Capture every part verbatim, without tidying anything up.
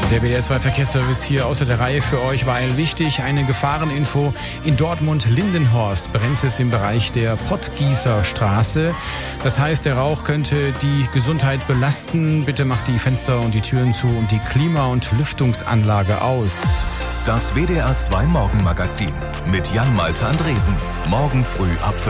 Der W D R zwei Verkehrsservice hier außer der Reihe für euch, weil wichtig, eine Gefahreninfo. In Dortmund-Lindenhorst brennt es im Bereich der Pottgießer Straße. Das heißt, der Rauch könnte die Gesundheit belasten. Bitte macht die Fenster und die Türen zu und die Klima- und Lüftungsanlage aus. Das W D R zwei Morgenmagazin mit Jan-Malte Andresen. Morgen früh ab fünf.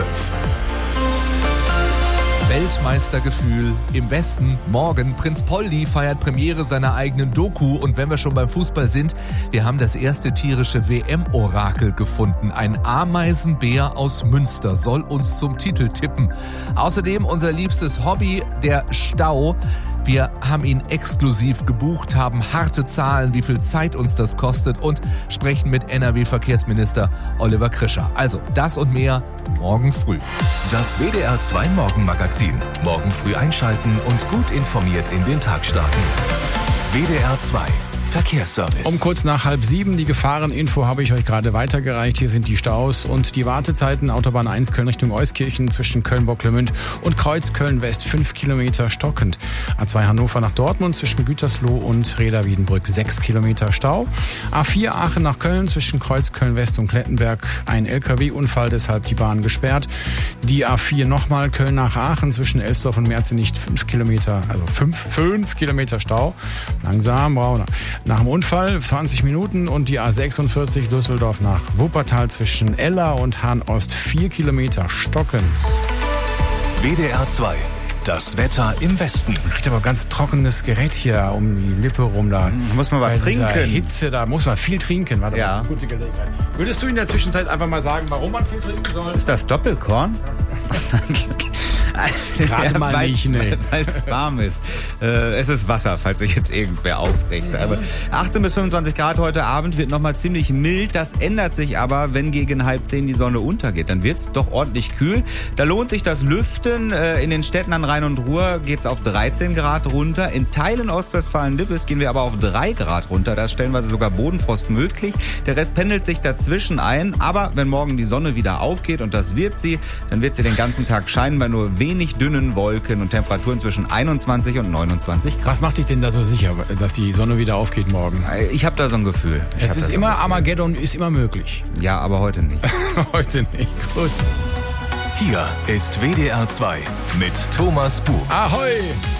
Weltmeistergefühl im Westen. Morgen, Prinz Poldi feiert Premiere seiner eigenen Doku. Und wenn wir schon beim Fußball sind, wir haben das erste tierische W M-Orakel gefunden. Ein Ameisenbär aus Münster soll uns zum Titel tippen. Außerdem unser liebstes Hobby, der Stau. Wir haben ihn exklusiv gebucht, haben harte Zahlen, wie viel Zeit uns das kostet und sprechen mit N R W-Verkehrsminister Oliver Krischer. Also das und mehr morgen früh. Das W D R zwei Morgenmagazin. Morgen früh einschalten und gut informiert in den Tag starten. W D R zwei Verkehrsservice. Um kurz nach halb sieben, die Gefahreninfo habe ich euch gerade weitergereicht. Hier sind die Staus und die Wartezeiten. Autobahn eins Köln Richtung Euskirchen zwischen Köln-Bocklemünd und Kreuz Köln-West fünf Kilometer stockend. A zwei Hannover nach Dortmund zwischen Gütersloh und Reda-Wiedenbrück sechs Kilometer Stau. A vier Aachen nach Köln zwischen Kreuz Köln-West und Klettenberg ein L K W-Unfall, deshalb die Bahn gesperrt. Die A vier nochmal Köln nach Aachen zwischen Elsdorf und Merzenich fünf Kilometer, also fünf Kilometer Stau. Langsam, Brauner. Nach dem Unfall zwanzig Minuten und die A sechsundvierzig Düsseldorf nach Wuppertal zwischen Ella und Hahn-Ost vier Kilometer stockend. W D R zwei. Das Wetter im Westen. Riecht aber ganz trockenes Gerät hier um die Lippe rum da. Muss man was trinken. Hitze, da muss man viel trinken. Warte, ja. Das ist eine gute Gelegenheit. Würdest du in der Zwischenzeit einfach mal sagen, warum man viel trinken soll? Ist das Doppelkorn? Gerade ja, mal nicht, ne? Weil es warm ist. Äh, es ist Wasser, falls sich jetzt irgendwer aufregt. Mhm. Aber achtzehn bis fünfundzwanzig Grad heute Abend wird nochmal ziemlich mild. Das ändert sich aber, wenn gegen halb zehn die Sonne untergeht. Dann wird's doch ordentlich kühl. Da lohnt sich das Lüften. Äh, in den Städten an Rhein und Ruhr geht's auf dreizehn Grad runter. In Teilen Ostwestfalen-Lippes gehen wir aber auf drei Grad runter. Da ist stellenweise sogar Bodenfrost möglich. Der Rest pendelt sich dazwischen ein. Aber wenn morgen die Sonne wieder aufgeht, und das wird sie, dann wird sie den ganzen Tag scheinen bei nur wenig dünnen Wolken und Temperaturen zwischen einundzwanzig und neunundzwanzig Grad. Was macht dich denn da so sicher, dass die Sonne wieder aufgeht morgen? Ich habe da so ein Gefühl. Ich es ist so immer, Gefühl. Armageddon ist immer möglich. Ja, aber heute nicht. Heute nicht. Gut. Hier ist W D R zwei mit Thomas Buch. Ahoi!